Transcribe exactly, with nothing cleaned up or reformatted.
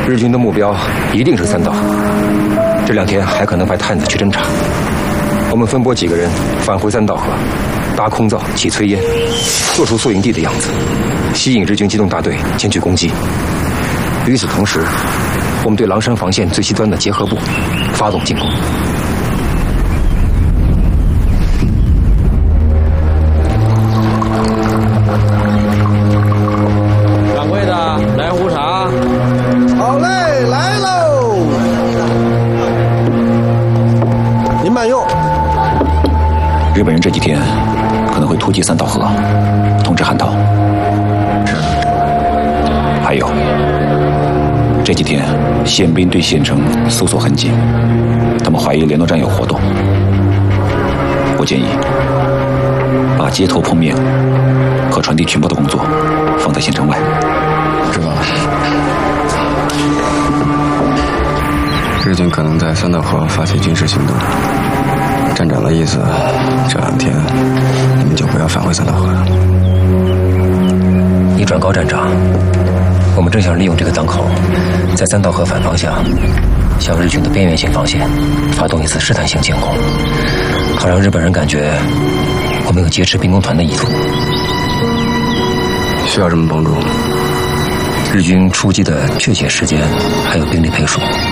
日军的目标一定是三岛，这两天还可能派探子去侦查。我们分拨几个人返回三岛河，搭空灶起炊烟，做出宿营地的样子，吸引日军机动大队前去攻击。与此同时，我们对狼山防线最西端的结合部发动进攻。 掌柜的，来壶茶。 好嘞，来喽！您慢用。 日本人这几天可能会突击三岛河，通知汉岛。还有，这几天宪兵对县城搜索痕迹，他们怀疑联络站有活动。我建议把街头碰面和传递情报的工作放在县城外。 知道了。日军可能在三岛河发起军事行动。站长的意思，这两天你们就不要返回三岛河了。 你转告站长，我们正想利用这个档口，在三岛河反方向向日军的边缘性防线发动一次试探性进攻，好让日本人感觉我们有劫持兵工团的意图。 需要什么帮助？ 日军出击的确切时间还有兵力配数，